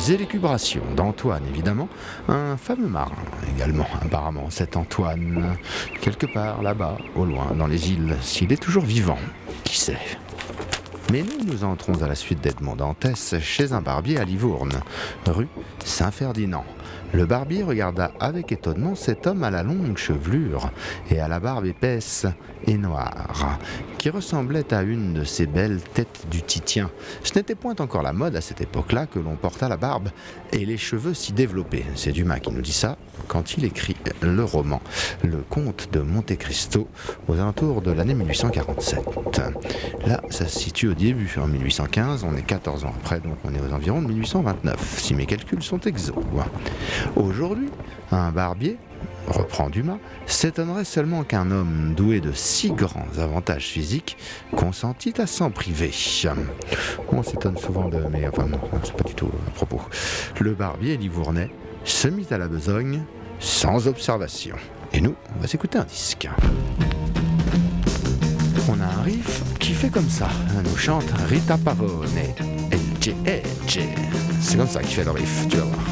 élucubrations d'Antoine, évidemment, un fameux marin également, apparemment, cet Antoine, quelque part là-bas, au loin, dans les îles, s'il est toujours vivant, qui sait. Mais nous entrons à la suite d'Edmond Dantès chez un barbier à Livourne, rue Saint-Ferdinand. Le barbier regarda avec étonnement cet homme à la longue chevelure et à la barbe épaisse et noire, qui ressemblait à une de ces belles têtes du Titien. Ce n'était point encore la mode à cette époque-là que l'on porta la barbe et les cheveux si développés. C'est Dumas qui nous dit ça quand il écrit le roman Le Comte de Monte Cristo aux alentours de l'année 1847. Là, ça se situe au début, en 1815, on est 14 ans après, donc on est aux environs de 1829, si mes calculs sont exacts. Aujourd'hui, un barbier, reprend Dumas, s'étonnerait seulement qu'un homme doué de si grands avantages physiques consentît à s'en priver. On s'étonne souvent de... mais enfin, non, c'est pas du tout à propos. Le barbier livournais se mit à la besogne sans observation. Et nous, on va s'écouter un disque. On a un riff qui fait comme ça. Nous chante Rita Pavone. Elche, Elche. C'est comme ça qu'il fait le riff, tu vas voir.